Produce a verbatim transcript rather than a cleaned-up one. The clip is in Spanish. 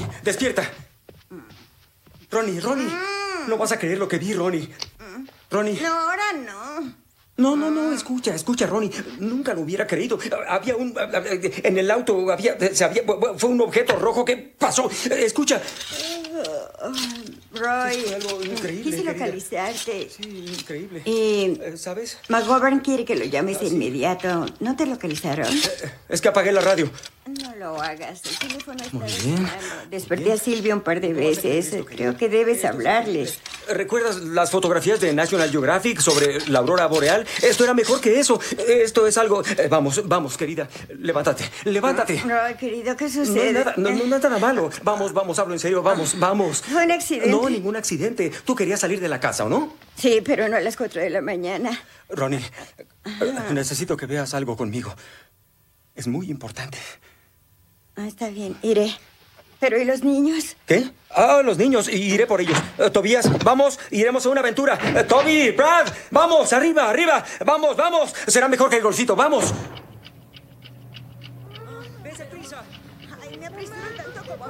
despierta. Ronnie, Ronnie. No vas a creer lo que vi, Ronnie. Ronnie. No, ahora no. No, no, no, escucha, escucha, Ronnie. Nunca lo hubiera creído. Había un... En el auto había... Se había fue un objeto rojo. ¿Qué pasó? Escucha. Uh, Roy, Fue algo increíble, quise querida. localizarte. Sí, increíble. Y... Eh, ¿Sabes? McGovern quiere que lo llames Ah, de sí. inmediato. ¿No te localizaron? Eh, Es que apagué la radio. No lo hagas. El teléfono está Muy bien. resonando. Desperté a Silvia un par de veces. Creo que debes hablarles. ¿Recuerdas las fotografías de National Geographic sobre la aurora boreal? Esto era mejor que eso. Esto es algo... Eh, Vamos, vamos, querida. Levántate, levántate. Roy, querido, ¿qué No, sucede? nada, no, no, nada malo. Vamos, vamos, hablo en serio. Vamos, vamos. Fue un accidente. No, ningún accidente. Tú querías salir de la casa, ¿o no? Sí, pero no a las cuatro de la mañana. Ronnie, eh, necesito que veas algo conmigo. Es muy importante. Ah, está bien, iré. ¿Pero y los niños? ¿Qué? Ah, los niños. Iré por ellos. Eh, Tobías, vamos. Iremos a una aventura. Eh, Toby, Brad, vamos. Arriba, arriba. Vamos, vamos. Será mejor que el golcito. Vamos.